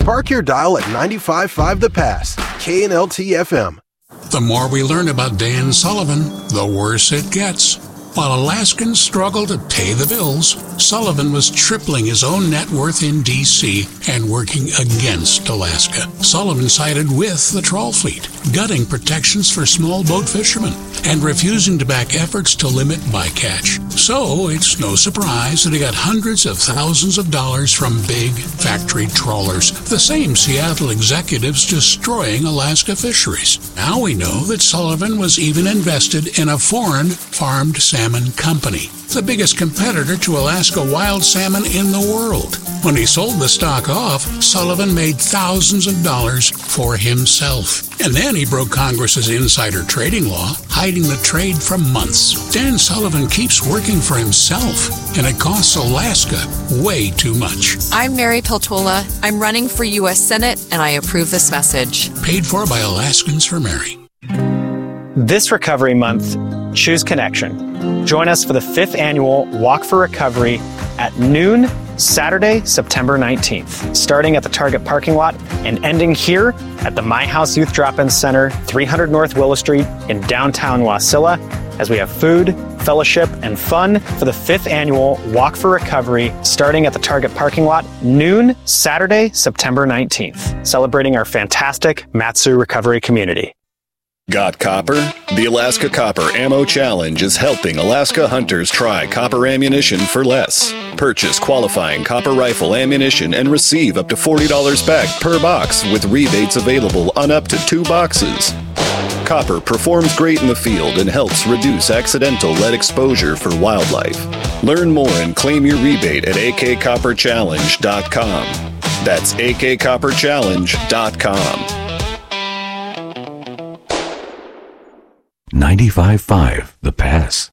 Park your dial at 95.5 The Pass, KNLT FM. The more we learn about Dan Sullivan, the worse it gets. While Alaskans struggle to pay the bills, Sullivan was tripling his own net worth in D.C. and working against Alaska. Sullivan sided with the trawl fleet, gutting protections for small boat fishermen and refusing to back efforts to limit bycatch. So it's no surprise that he got hundreds of thousands of dollars from big factory trawlers, the same Seattle executives destroying Alaska fisheries. Now we know that Sullivan was even invested in a foreign farmed salmon company, the biggest competitor to Alaska wild salmon in the world. When he sold the stock off, Sullivan made thousands of dollars for himself. And then he broke Congress's insider trading law, hiding the trade for months. Dan Sullivan keeps working for himself, and it costs Alaska way too much. I'm Mary Peltola. I'm running for U.S. Senate, and I approve this message. Paid for by Alaskans for Mary. This Recovery Month, choose Connection. Join us for the 5th annual Walk for Recovery at noon, Saturday, September 19th, starting at the Target parking lot and ending here at the My House Youth Drop-In Center, 300 North Willow Street in downtown Wasilla, as we have food, fellowship, and fun for the 5th annual Walk for Recovery, starting at the Target parking lot, noon, Saturday, September 19th, celebrating our fantastic Mat-Su recovery community. Got copper? The Alaska Copper Ammo Challenge is helping Alaska hunters try copper ammunition for less. Purchase qualifying copper rifle ammunition and receive up to $40 back per box with rebates available on up to 2 boxes. Copper performs great in the field and helps reduce accidental lead exposure for wildlife. Learn more and claim your rebate at akcopperchallenge.com. That's akcopperchallenge.com. 95.5 The Pass.